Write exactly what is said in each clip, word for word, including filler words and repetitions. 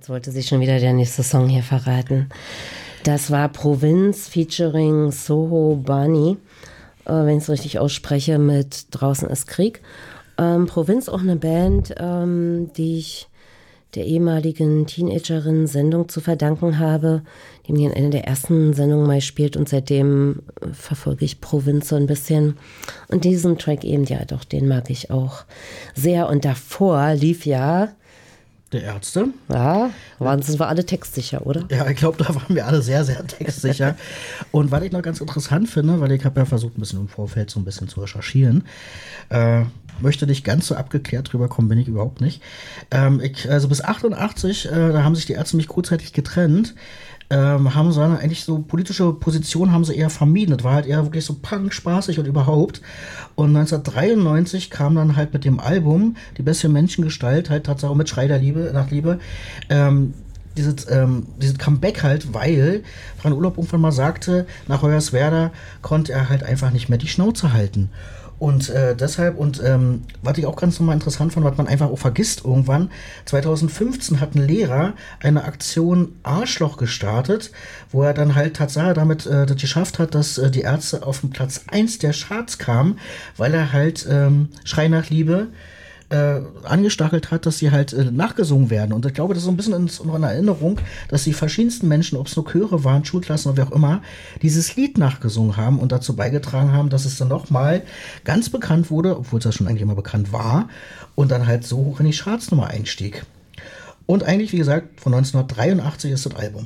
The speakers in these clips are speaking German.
Jetzt wollte sich schon wieder der nächste Song hier verraten. Das war Provinz featuring Soho Bani, äh, wenn ich es richtig ausspreche, mit Draußen ist Krieg. Ähm, Provinz, auch eine Band, ähm, die ich der ehemaligen Teenagerin-Sendung zu verdanken habe, die mir in einer der ersten Sendungen mal spielt, und seitdem verfolge ich Provinz so ein bisschen. Und diesen Track eben, ja doch, den mag ich auch sehr. Und davor lief ja Der Ärzte. Ja, waren, sind wir alle textsicher, oder? Ja, ich glaube, da waren wir alle sehr, sehr textsicher. Und was ich noch ganz interessant finde, weil ich habe ja versucht, ein bisschen im Vorfeld so ein bisschen zu recherchieren, äh, möchte nicht ganz so abgeklärt drüber kommen, bin ich überhaupt nicht. Ähm, ich, also bis achtundachtzig, äh, da haben sich die Ärzte mich kurzzeitig getrennt. Ähm, haben sie dann eigentlich so politische Positionen haben sie eher vermieden. Das war halt eher wirklich so punk, spaßig und überhaupt. Und neunzehnhundertdreiundneunzig kam dann halt mit dem Album Die beste Menschengestalt, halt Tatsache mit Schrei der Liebe, nach Liebe, ähm, dieses, ähm, dieses Comeback halt, weil Frank Urlaub irgendwann mal sagte, nach Hoyerswerda konnte er halt einfach nicht mehr die Schnauze halten. Und äh, deshalb, und ähm, was ich auch ganz nochmal interessant fand, was man einfach auch vergisst irgendwann, zweitausendfünfzehn hat ein Lehrer eine Aktion Arschloch gestartet, wo er dann halt Tatsache damit äh, das geschafft hat, dass äh, die Ärzte auf den Platz eins der Charts kamen, weil er halt ähm, Schrei nach Liebe äh, angestachelt hat, dass sie halt äh, nachgesungen werden. Und ich glaube, das ist so ein bisschen in, in Erinnerung, dass die verschiedensten Menschen, ob es nur Chöre waren, Schulklassen oder wie auch immer, dieses Lied nachgesungen haben und dazu beigetragen haben, dass es dann nochmal ganz bekannt wurde, obwohl es ja schon eigentlich immer bekannt war, und dann halt so hoch in die Charts nochmal einstieg. Und eigentlich, wie gesagt, von neunzehnhundertdreiundachtzig ist das Album.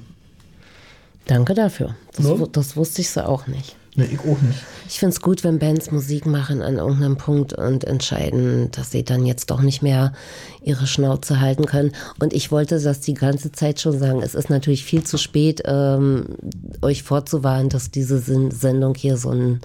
Danke dafür. Das, Ja. wu- das wusste ich so auch nicht. Ne, ich auch nicht. Ich finde es gut, wenn Bands Musik machen an irgendeinem Punkt und entscheiden, dass sie dann jetzt doch nicht mehr ihre Schnauze halten können. Und ich wollte das die ganze Zeit schon sagen. Es ist natürlich viel zu spät, ähm, euch vorzuwarnen, dass diese Sin- Sendung hier so ein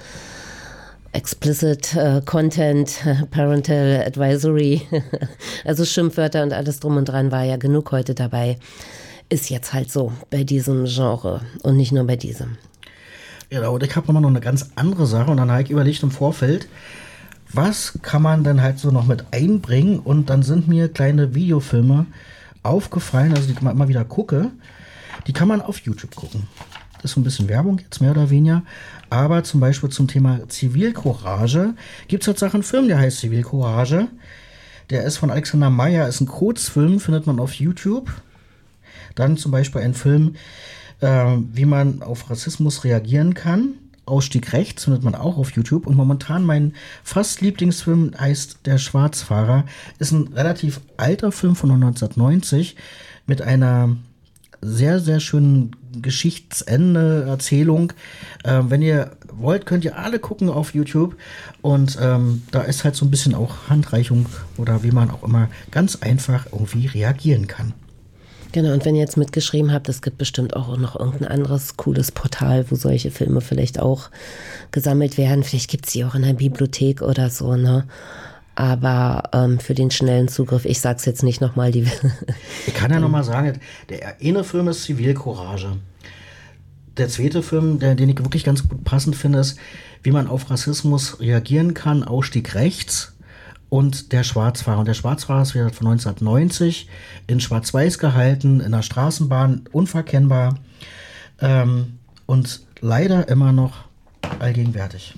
Explicit äh, Content, äh, Parental Advisory, also Schimpfwörter und alles drum und dran war ja genug heute dabei. Ist jetzt halt so bei diesem Genre und nicht nur bei diesem. Ja, und ich habe nochmal noch eine ganz andere Sache, und dann habe ich überlegt im Vorfeld, was kann man denn halt so noch mit einbringen, und dann sind mir kleine Videofilme aufgefallen, also die man immer wieder gucke, die kann man auf YouTube gucken. Das ist so ein bisschen Werbung jetzt, mehr oder weniger, aber zum Beispiel zum Thema Zivilcourage gibt es tatsächlich einen Film, der heißt Zivilcourage, der ist von Alexander Meyer, ist ein Kurzfilm, findet man auf YouTube. Dann zum Beispiel ein Film, äh, wie man auf Rassismus reagieren kann. Ausstieg rechts findet man auch auf YouTube. Und momentan mein fast Lieblingsfilm heißt Der Schwarzfahrer. Ist ein relativ alter Film von neunzehnhundertneunzig mit einer sehr, sehr schönen Geschichtsende, Erzählung. Ähm, wenn ihr wollt, könnt ihr alle gucken auf YouTube. Und ähm, da ist halt so ein bisschen auch Handreichung oder wie man auch immer ganz einfach irgendwie reagieren kann. Genau, und wenn ihr jetzt mitgeschrieben habt, es gibt bestimmt auch noch irgendein anderes cooles Portal, wo solche Filme vielleicht auch gesammelt werden. Vielleicht gibt es die auch in der Bibliothek oder so, ne? Aber ähm, für den schnellen Zugriff, ich sag's jetzt nicht nochmal, die. Ich kann ja nochmal sagen, der eine Film ist Zivilcourage. Der zweite Film, der, den ich wirklich ganz gut passend finde, ist, wie man auf Rassismus reagieren kann, Ausstieg rechts. Und Der Schwarzfahrer. Und Der Schwarzfahrer ist wieder von neunzehnhundertneunzig in Schwarz-Weiß gehalten, in der Straßenbahn, unverkennbar ähm, und leider immer noch allgegenwärtig.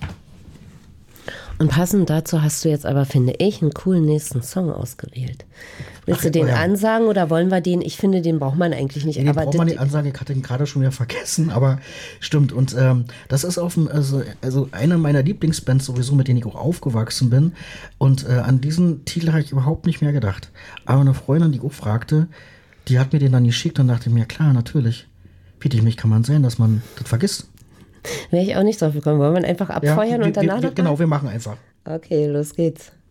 Und passend dazu hast du jetzt aber, finde ich, einen coolen nächsten Song ausgewählt. Willst Ach, du den oh ja. ansagen oder wollen wir den? Ich finde, den braucht man eigentlich nicht. Den aber braucht man das- nicht ansagen, ich hatte ihn gerade schon wieder vergessen, aber stimmt. Und ähm, das ist auf dem, also, also eine meiner Lieblingsbands sowieso, mit denen ich auch aufgewachsen bin. Und äh, an diesen Titel habe ich überhaupt nicht mehr gedacht. Aber eine Freundin, die auch fragte, die hat mir den dann geschickt und dachte mir, klar, natürlich. Wie mich kann man sehen, dass man das vergisst. Wäre ich auch nicht drauf gekommen. Wollen wir ihn einfach abfeuern wir, und danach wir, wir, noch Genau, mal? wir machen einfach. Okay, los geht's.